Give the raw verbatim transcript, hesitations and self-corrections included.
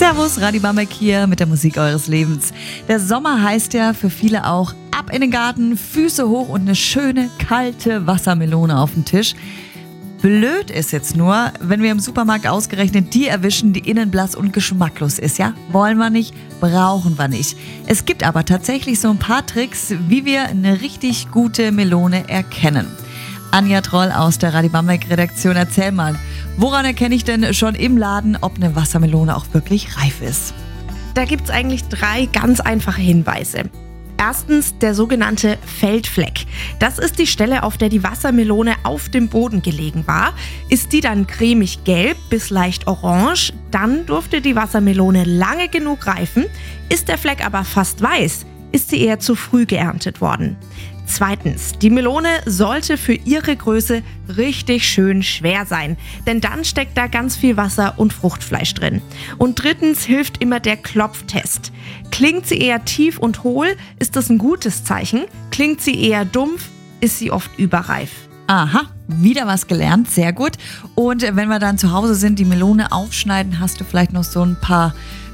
Servus, Radi Bamberg hier mit der Musik eures Lebens. Der Sommer heißt ja für viele auch ab in den Garten, Füße hoch und eine schöne, kalte Wassermelone auf dem Tisch. Blöd ist jetzt nur, wenn wir im Supermarkt ausgerechnet die erwischen, die innen blass und geschmacklos ist, ja? Wollen wir nicht, brauchen wir nicht. Es gibt aber tatsächlich so ein paar Tricks, wie wir eine richtig gute Melone erkennen. Anja Troll aus der Radi Bamberg Redaktion, erzähl mal, woran erkenne ich denn schon im Laden, ob eine Wassermelone auch wirklich reif ist? Da gibt es eigentlich drei ganz einfache Hinweise. Erstens der sogenannte Feldfleck. Das ist die Stelle, auf der die Wassermelone auf dem Boden gelegen war. Ist die dann cremig gelb bis leicht orange, dann durfte die Wassermelone lange genug reifen. Ist der Fleck aber fast weiß, ist sie eher zu früh geerntet worden. Zweitens, die Melone sollte für ihre Größe richtig schön schwer sein, denn dann steckt da ganz viel Wasser und Fruchtfleisch drin. Und drittens hilft immer der Klopftest. Klingt sie eher tief und hohl, ist das ein gutes Zeichen. Klingt sie eher dumpf, ist sie oft überreif. Aha, wieder was gelernt, sehr gut. Und wenn wir dann zu Hause sind, die Melone aufschneiden, hast du vielleicht noch so ein paar